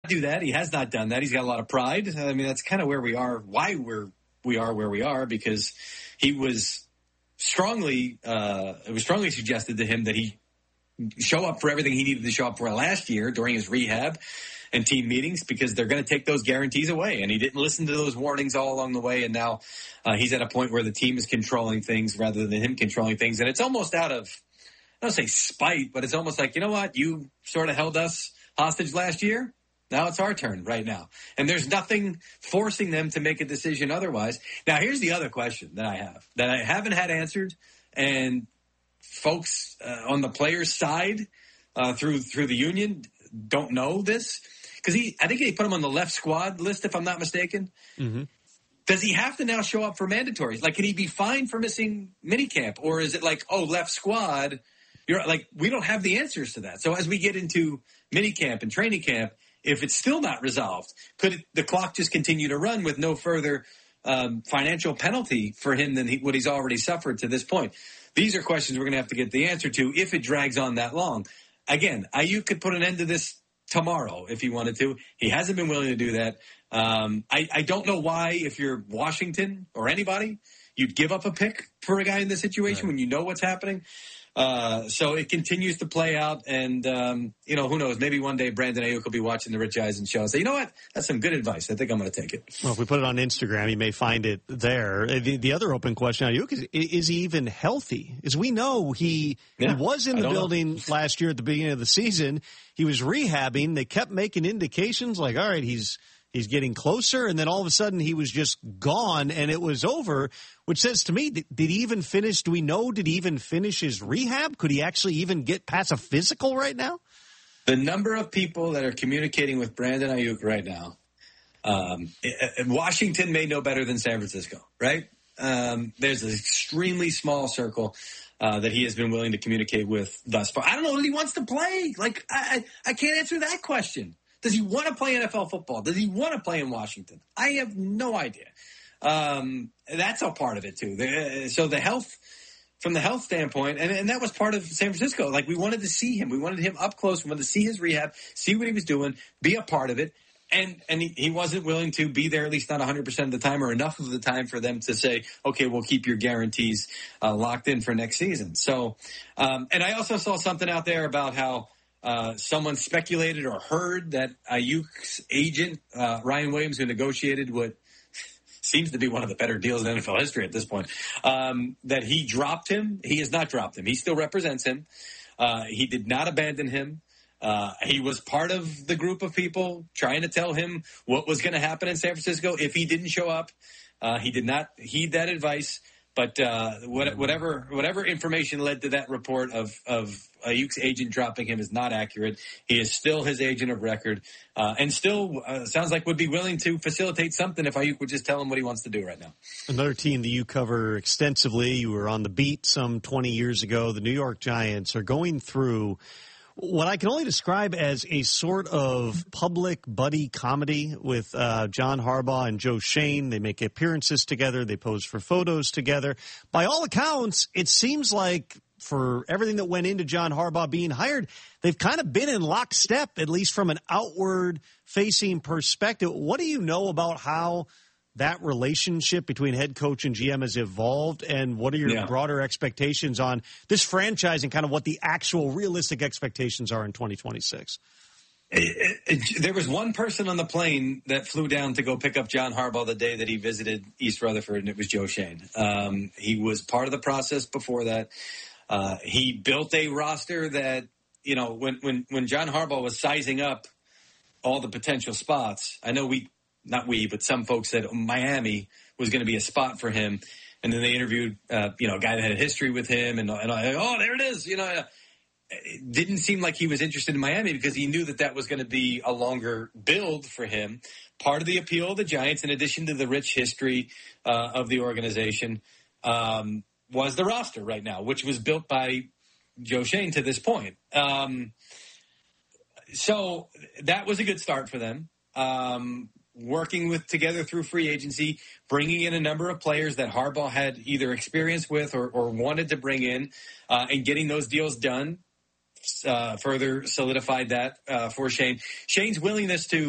do that. He has not done that. He's got a lot of pride. I mean, that's kind of where we are, why we are where we are, because he was it was strongly suggested to him that he show up for everything he needed to show up for last year during his rehab and team meetings, because they're going to take those guarantees away. And he didn't listen to those warnings all along the way. And now he's at a point where the team is controlling things rather than him controlling things. And it's almost out of, I don't say spite, but it's almost like, you know what? You sort of held us hostage last year. Now it's our turn right now. And there's nothing forcing them to make a decision otherwise. Now, here's the other question that I haven't had answered. And folks on the players' side through the union don't know this. Because I think they put him on the left squad list, if I'm not mistaken. Mm-hmm. Does he have to now show up for mandatories? Like, can he be fined for missing minicamp? Or is it like, oh, left squad? You're like, we don't have the answers to that. So as we get into minicamp and training camp, if it's still not resolved, could the clock just continue to run with no further financial penalty for him than what he's already suffered to this point? These are questions we're going to have to get the answer to if it drags on that long. Again, Ayuk could put an end to this tomorrow if he wanted to. He hasn't been willing to do that. I don't know why, if you're Washington or anybody, you'd give up a pick for a guy in this situation when you know what's happening. So it continues to play out, and, who knows, maybe one day Brandon Ayuk will be watching the Rich Eisen show and say, you know what, that's some good advice. I think I'm going to take it. Well, if we put it on Instagram, you may find it there. The other open question on Ayuk is he even healthy? As we know, he was in the building last year at the beginning of the season. He was rehabbing. They kept making indications like, all right, he's getting closer, and then all of a sudden he was just gone, and it was over, which says to me, did he even finish? Do we know, did he even finish his rehab? Could he actually even get past a physical right now? The number of people that are communicating with Brandon Ayuk right now, Washington may know better than San Francisco, right? There's an extremely small circle that he has been willing to communicate with thus far. I don't know that he wants to play. Like, I can't answer that question. Does he want to play NFL football? Does he want to play in Washington? I have no idea. That's a part of it, too. So from the health standpoint, and that was part of San Francisco. Like, we wanted to see him. We wanted him up close. We wanted to see his rehab, see what he was doing, be a part of it. And he wasn't willing to be there, at least not 100% of the time or enough of the time for them to say, okay, we'll keep your guarantees locked in for next season. So, and I also saw something out there about how someone speculated or heard that Ayuk's agent, Ryan Williams, who negotiated what seems to be one of the better deals in NFL history at this point, that he dropped him. He has not dropped him. He still represents him. He did not abandon him. He was part of the group of people trying to tell him what was going to happen in San Francisco if he didn't show up. He did not heed that advice. But whatever information led to that report of Ayuk's agent dropping him is not accurate. He is still his agent of record, and still sounds like would be willing to facilitate something if Ayuk would just tell him what he wants to do right now. Another team that you cover extensively, you were on the beat some 20 years ago, the New York Giants, are going through what I can only describe as a sort of public buddy comedy with John Harbaugh and Joe Schoen. They make appearances together. They pose for photos together. By all accounts, it seems like for everything that went into John Harbaugh being hired, they've kind of been in lockstep, at least from an outward-facing perspective. What do you know about how that relationship between head coach and GM has evolved, and what are your broader expectations on this franchise and kind of what the actual realistic expectations are in 2026? There was one person on the plane that flew down to go pick up John Harbaugh the day that he visited East Rutherford, and it was Joe Schoen. He was part of the process before that. He built a roster that, when John Harbaugh was sizing up all the potential spots, I know but some folks said Miami was going to be a spot for him. And then they interviewed, a guy that had a history with him. And there it is. It didn't seem like he was interested in Miami because he knew that was going to be a longer build for him. Part of the appeal of the Giants, in addition to the rich history of the organization, was the roster right now, which was built by Joe Schoen to this point. So that was a good start for them. Working together through free agency, bringing in a number of players that Harbaugh had either experience with or wanted to bring in, and getting those deals done further solidified that for Schoen. Schoen's willingness to